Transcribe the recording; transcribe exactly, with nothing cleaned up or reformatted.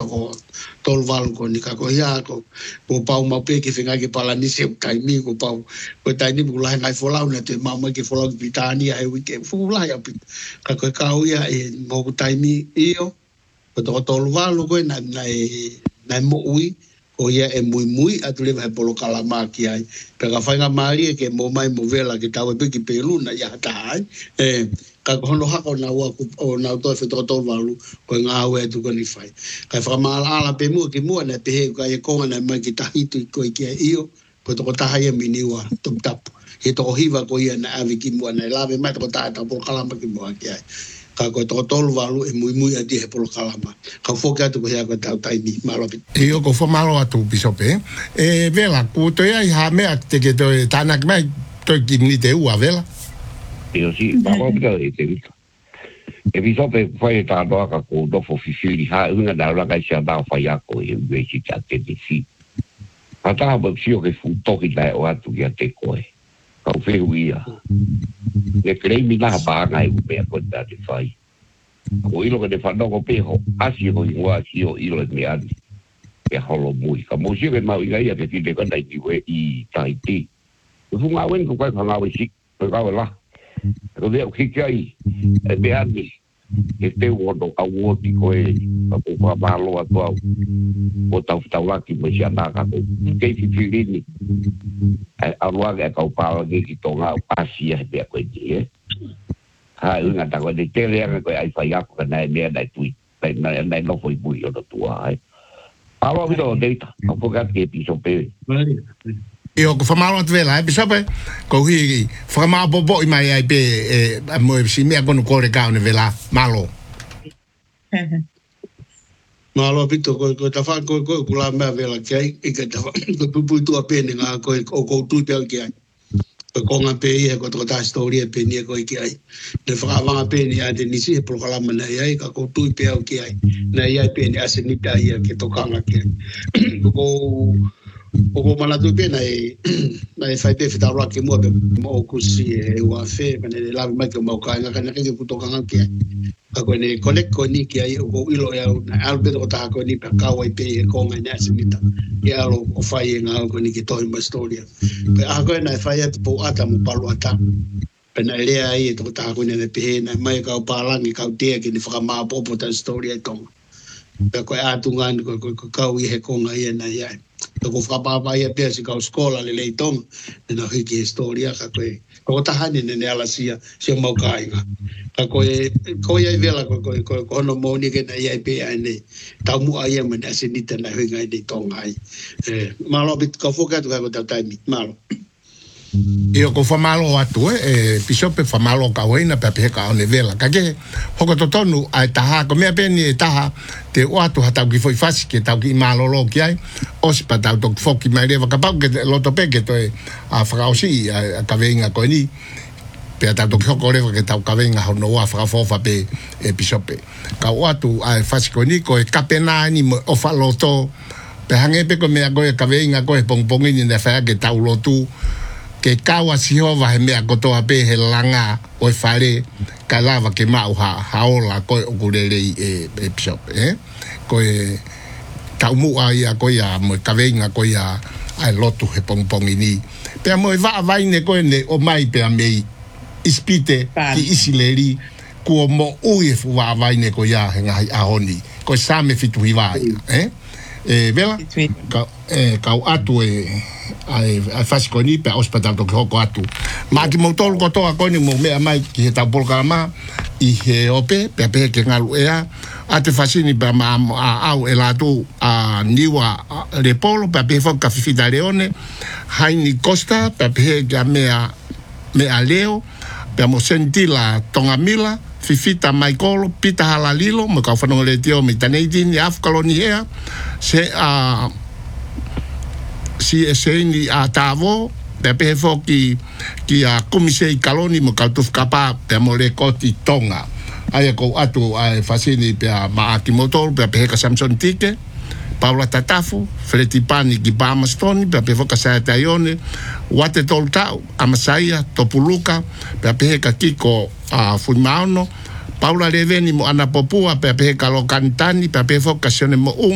ko tol val ko ni ka ko ya ko ko pau ma pe ki finga ki pala ni se kai mi ko pau ko tai ni bu la ngai fola na te ma ma ki fola vitani ai wi ke fu la ya ka ko ka o ya e mo ko tai mi io ko to tol val ko na na na mo ui o ia e mui mui atu le vai polo kalama ki ai pe ka fainga mari ke mo mai mo vela ki tawe pe ki peluna ya ta ai e ka hono ha ko na wa o na to fe to to valu ko nga we tu ko ni fai ka fa ma ala pe mo ki mo na pe ka e ko na ma ki ta hitu ko ki io ko to ta ha ye miniwa tum tap he to hiva ko ia na avi ki mo na lave mai to ta ta polo kalama ki mo ki ai ka ko to tolu valu e mui mui adi he polo kalama ka foka atu ko ya ko ta tai ni malo e o ko fo malo atu bisope e vela ku to ya ha me te ke to tanak mai to ki ni te u vela e o si ba ko ka e te e bisope foi ta do ka ko do fo fifili ha una da la ka sia da fa ya ko e ve si ta te di si ata ba si o ke fu to ki dai o atu ya te ko e ka fe uia le crei mi la ba ngai u pe ko da te fai o ilo que te fa no ko pe ho asi ho ingwa si o ilo me adi pe holo mui ka mo si ke ma uia ya te ti le ka dai ti we i tai ti fu nga wen ko ka nga we si ko ka la ko de o ki kai e be adi e te wo do a wo ti ko e ko pa ba lo a to o ta ta wa ki mo si ana ka ko ke fi fi ni a lo ga ka pa ga ki to nga asi e be ko ti e ha una ta ko de te le ko ai fa ya ko na ne dai tu na na no foi bui o to ai a lo vi do data a po ga ke pi so pe e o ko fa malo at vela e bisape ko hi fa ma bo bo i mai ai pe e mo si me ko no ko re ka ne vela malo malo pito ko ko ta fa ko ko la me vela ke e ke ta ko pu pu tu a pe ni nga ko ko ko tu pe ke ai ko nga pe e ko to ta story pe ni ko ke ai de fa va pe ni a de ni si programa na ai ka ko tu pe ke ai na ai pe ni aseni ta ai ke to ka nga ke ko o ko mana tu pena e na e fai pe fita rock mo be mo ku si e wa fe me ne la ma ke mo ka nga ka ke ku to ka ke ka ko ne connect ko ni ke ai o ilo ya na albert o ta ko ni pa ka wa pe e ko nga na sinita e alo o fai nga ko ni ke to ma storia pe a ko na fai at po ata mo palo ata pe na le ai to ta ko ne pe na mai ka pa la ni ka te ke ni fa ma po po ta storia to pe ko a tu nga ko ko ka wi he ko nga ia na ia ko fa pa pa ia pe si ka skola le leitong na hiki historia ka ko ko ta hani ne ala sia se mo kai ka ko e ko ia vela ko ko ko no mo ni ke na ia pe ane ta mu ai ma na se ni ta na hinga de tong ai eh malo bit ko fo ka to ka ta ta mi malo e o ko fa malo atu e piso pe fa malo ka wena pe pe ka o vela ka ke hoko to tonu ai ta ko me pe ni ta te o atu hata ki foi fasi ke ta ki malo lo ki ai o si pa ta to fo ki mai leva ka pa ke lo to pe ke to a fra o si a ka venga ko ni pe ta to ko leva ke ta ka venga ho no a fra fo fa pe e piso pe ka o atu ai fasi ko ni ko e ka pena ni o fa lo to pe hange pe ko me ko e ka venga ko e pong pong ni na fa ke ta lo tu ke kawa si hova he mea kotoa pe he langa o e whare ka lava ke mau ha haola koe o kurere e e pishop eh koe ka umu a ia koe a mo ka venga koe a ai lotu he pongpongi ni pe mo e va vaine koe ne o mai pe a mei ispite ki isileri ko mo ui fu va vaine koe a he ngai a honi koe same fitu hi vai eh e vela ka e ka atu e ai ai fasi ko ni pe hospital to ko atu ma ki mo tol ko to ko ni mo me mai ki ta por kama i he ope pe pe ke ngalu ea ate fasi ni ba ma au elatu a niwa le polo pe pe fo ka fida leone haini costa pe pe ga me a me a leo pe mo senti la tonga mila fifita Michael pita halalilo mo ka fano le tio mi tanedin ya af kolonia se a si ese ni a tavo pe pe fo ki ki a komise kaloni mo ka tuf kapa pe mo le koti tonga ai ko atu ai fasini pe a ma ki motor pe pe ka Samson tike Paula Tatafu Fretipani ki Bamastoni pe pe fo ka sa taione wate toltau amasaia topuluka pe pe ka kiko a Fuimano Paula Reveni mo ana popua pe pe ka lo cantani pe pe fo ka sione mo